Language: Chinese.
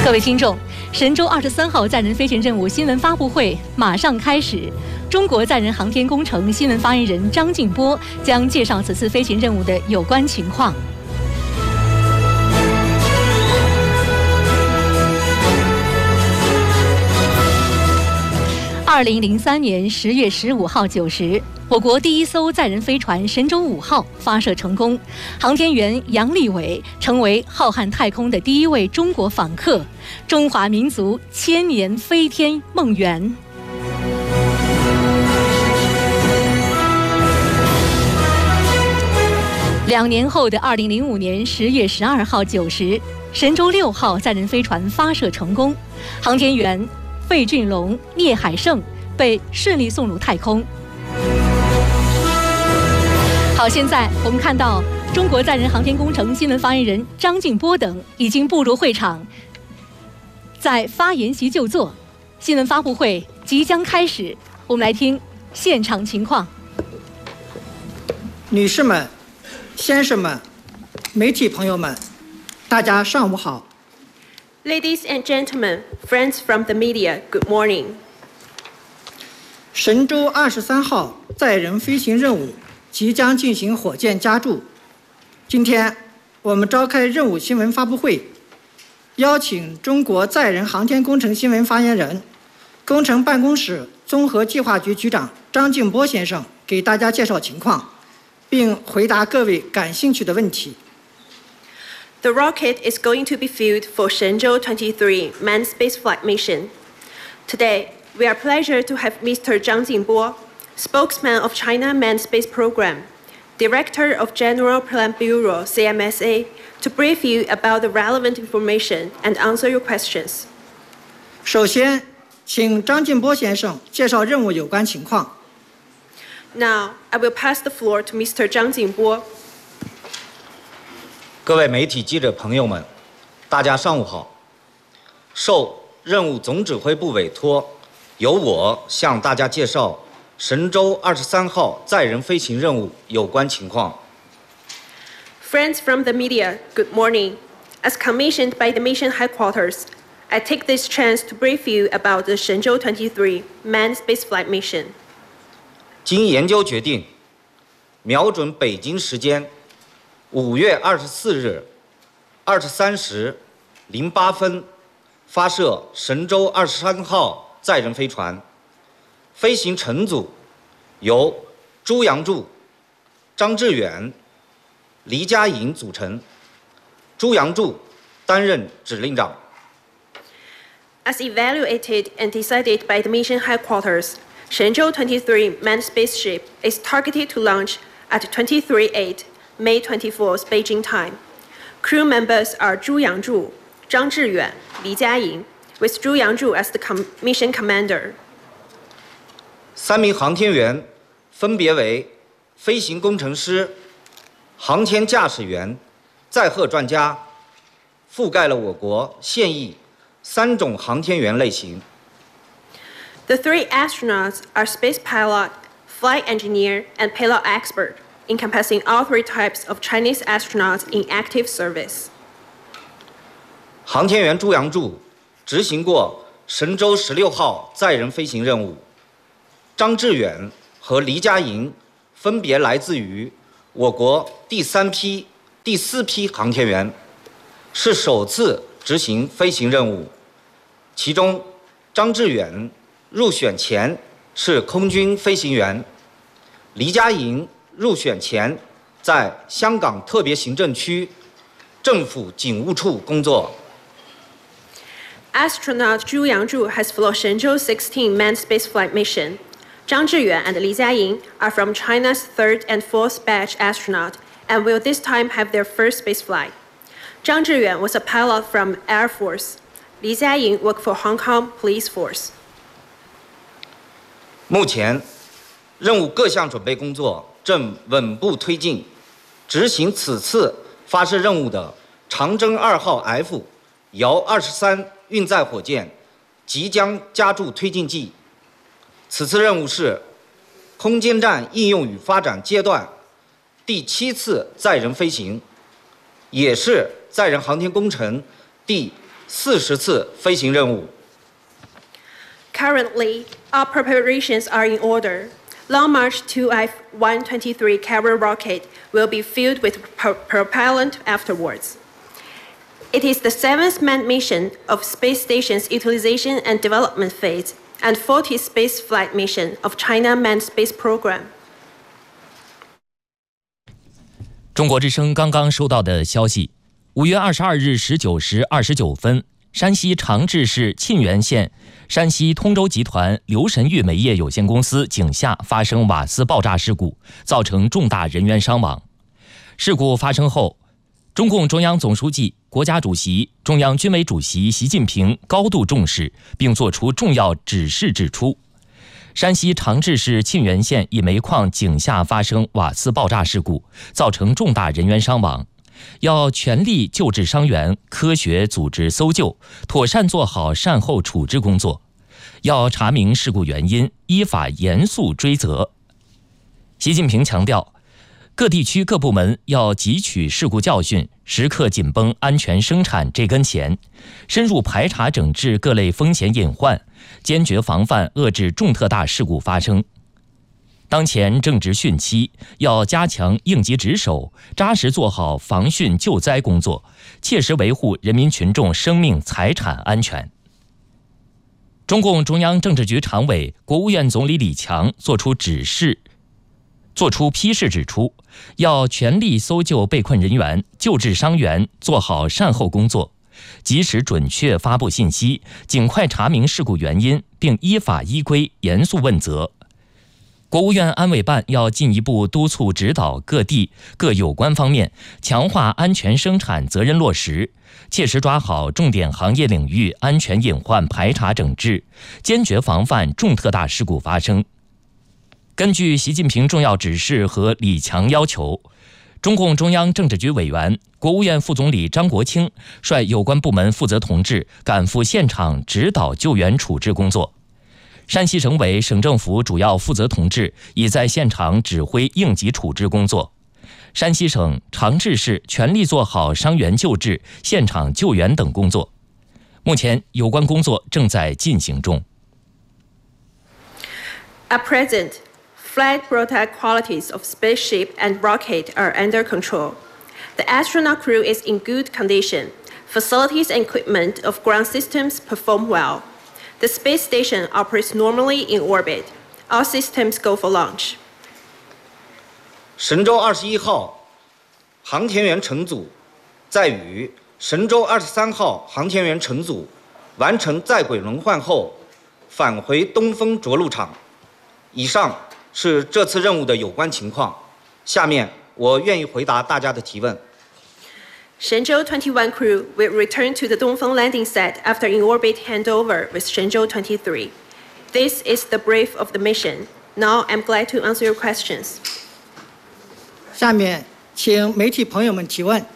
各位听众，神舟23号载人飞行任务新闻发布会马上开始。中国载人航天工程新闻发言人张静波将介绍此次飞行任务的有关情况。2003年10月15号9时，我国第一艘载人飞船神舟5号发射成功，航天员杨利伟成为浩瀚太空的第一位中国访客，中华民族千年飞天梦圆。2年后的2005年10月12号9时，神舟6号载人飞船发射成功，航天员费俊龙、聂海胜被顺利送入太空。好，现在我们看到中国载人航天工程新闻发言人张静波等已经步入会场，在发言席就座。新闻发布会即将开始，我们来听现场情况。 女士们、先生们、媒体朋友们，大家上午好。 Ladies and gentlemen, friends from the media, good morning. 神舟23号载人飞行任务即将进行火箭加注。今天我们召开任务新闻发布会，邀请中国载人航天工程新闻发言人、工程办公室综合计划局局长张静波先生给大家介绍情况，并回答各位感兴趣的问题。 The rocket is going to be fueled for Shenzhou 23 manned spaceflight mission. Today, we are pleased to have Mr. Zhang Jingbo, spokesman of China Manned Space Program, Director of General Plan Bureau (CMSA), to brief you about the relevant information and answer your questions. 首先，请张静波先生介绍任务有关情况。 Now, I will pass the floor to Mr. Zhang Jingbo. 各位媒体记者朋友们，大家上午好。受任务总指挥部委托，由我向大家介绍神舟23号载人飞行任务有关情况。 Friends from the media, good morning. As commissioned by the mission headquarters, I take this chance to brief you about the Shenzhou 23 manned spaceflight mission. 经研究决定，瞄准北京时间5月24日23时08分发射神舟23号载人飞船，飞行乘组由朱杨柱、张志远、黎佳颖组成，朱杨柱担任指令长。 As evaluated and decided by the mission headquarters, Shenzhou 23 manned spaceship is targeted to launch at 23:08 May 24th Beijing time. Crew members are Zhu Yangzhu, Zhang Zhiyuan, Li Jiaying, with Zhu Yangzhu as the mission commander. 3名航天员分别为飞行工程师、航天驾驶员、载荷专家，覆盖了我国现役3种航天员类型。 The 3 astronauts are space pilot, flight engineer, and payload expert, encompassing all 3 types of Chinese astronauts in active service. 航天员朱杨柱执行过神舟16号载人飞行任务，张志远和黎佳颖分别来自于我国第3批、第4批航天员，是首次执行飞行任务。其中，张志远入选前是空军飞行员，黎佳颖入选前在香港特别行政区政府警务处工作。 Astronaut Zhu Yangzhu has flown Shenzhou 16 manned spaceflight mission. Zhang Zhiyuan and Li Jiaying are from China's 3rd and 4th batch astronaut and will this time have their first spaceflight. Zhang Zhiyuan was a pilot from Air Force. Li Jiaying worked for Hong Kong Police Force. 目前，任务各项准备工作正稳步推进。执行此次发射任务的长征2号 F 遥23运载火箭即将加注推进剂。此次任务是空间站应用与发展阶段第7次载人飞行，也是载人航天工程第 40次飞行任务。 Currently, our preparations are in order. Long March 2F-123 carrier rocket will be filled with propellant afterwards. It is the 7th manned mission of space station's utilization and development phase and 40th space flight mission of China manned space program. 中国之声刚刚收到的消息，5月22日19时29分，山西长治市沁源县山西通州集团刘神玉煤业有限公司井下发生瓦斯爆炸事故，造成重大人员伤亡。事故发生后，中共中央总书记、国家主席、中央军委主席习近平高度重视，并作出重要指示，指出山西长治市沁源县一煤矿井下发生瓦斯爆炸事故，造成重大人员伤亡，要全力救治伤员，科学组织搜救，妥善做好善后处置工作，要查明事故原因，依法严肃追责。习近平强调，各地区各部门要汲取事故教训，时刻紧绷安全生产这根弦，深入排查整治各类风险隐患，坚决防范遏制重特大事故发生。当前正值汛期，要加强应急值守，扎实做好防汛救灾工作，切实维护人民群众生命财产安全。中共中央政治局常委、国务院总理李强作出批示指出，要全力搜救被困人员，救治伤员，做好善后工作，及时准确发布信息，尽快查明事故原因，并依法依规严肃问责。国务院安委办要进一步督促指导各地各有关方面强化安全生产责任落实，切实抓好重点行业领域安全隐患排查整治，坚决防范重特大事故发生。根据习近平重要指示和李强要求，中共中央政治局委员、国务院副总理张国清率有关部门负责同志赶赴现场指导救援处置工作。山西省委、省政府主要负责同志已在现场指挥应急处置工作。山西省长治市全力做好伤员救治、现场救援等工作。目前有关工作正在进行中。 At present, flight protect qualities of spaceship and rocket are under control. The astronaut crew is in good condition. Facilities and equipment of ground systems perform well. The space station operates normally in orbit. All systems go for launch. 神舟21号航天员乘组在与神舟23号航天员乘组完成在轨轮换后，返回东风着陆场。以上是这次任务的有关情况。下面我愿意回答大家的提问。 Shenzhou 21 crew will return to the Dongfeng landing site after in-orbit handover with Shenzhou 23. This is the brief of the mission. Now I'm glad to answer your questions. 下面请媒体朋友们提问。